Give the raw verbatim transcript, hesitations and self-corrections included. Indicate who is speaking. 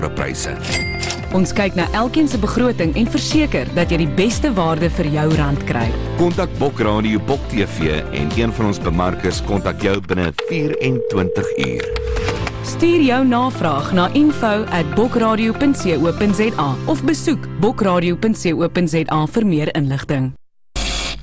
Speaker 1: pryse.
Speaker 2: Ons kyk na elkeen se begroting en verseker dat jy die beste waarde vir jou rand kry.
Speaker 1: Kontak Bok Radio, Bok T V en een van ons bemarkers kontak jou binne vyf en twintig uur.
Speaker 2: Stuur jou navraag na info at bokradio punt co punt za of besoek bokradio punt co punt za vir meer inligting.